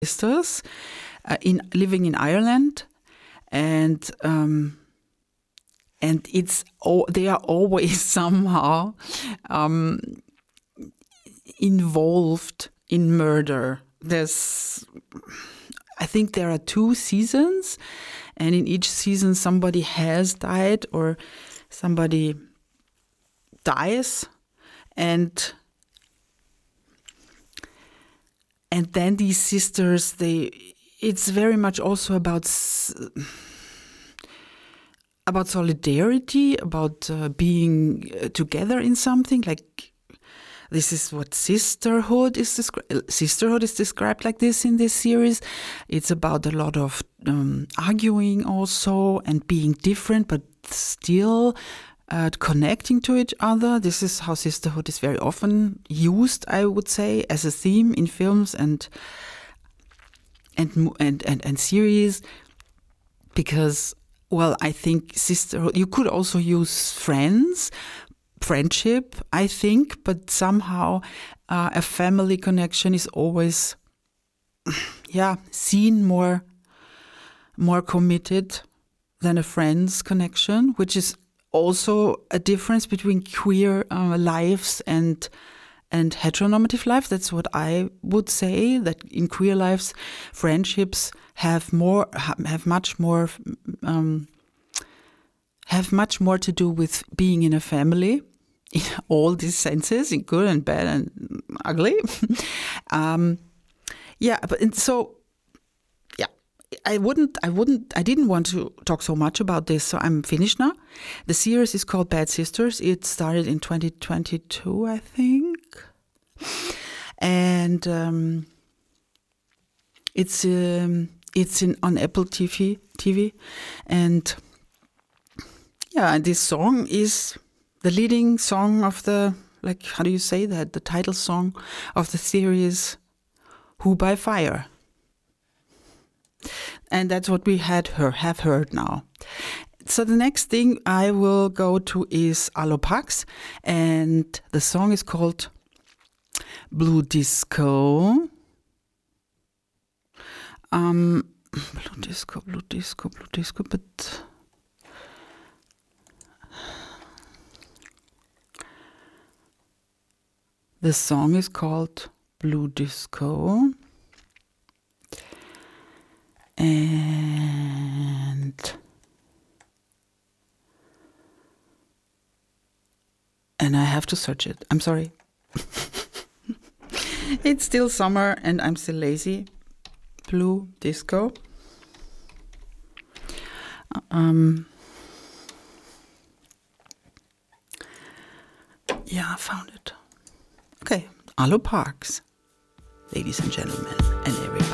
sisters in living in Ireland, and they are always somehow involved in murder. I think there are 2 seasons, and in each season somebody has died or somebody dies, and then these sisters, it's very much also about solidarity, about being together in something. Like, this is what sisterhood is described. Sisterhood is described like this in this series. It's about a lot of arguing also, and being different but still connecting to each other. This is how sisterhood is very often used, I would say, as a theme in films and series, because, well, I think sisterhood, you could also use friendship, I think, but somehow a family connection is always seen more committed than a friend's connection, which is also a difference between queer lives and heteronormative life. That's what I would say, that in queer lives, friendships have much more to do with being in a family, in all these senses, in good and bad and ugly. I didn't want to talk so much about this, so I'm finished now. The series is called Bad Sisters. It started in 2022, I think. And it's on Apple TV. And this song is the leading song of the, like, how do you say that? The title song of the series, Who by Fire. And that's what we have heard now. So the next thing I will go to is Allopax, and the song is called Blue Disco. Blue Disco, but the song is called Blue Disco. And I have to search it. I'm sorry. It's still summer and I'm still lazy. Blue Disco. I found it. Okay, Allopax, ladies and gentlemen, and everybody.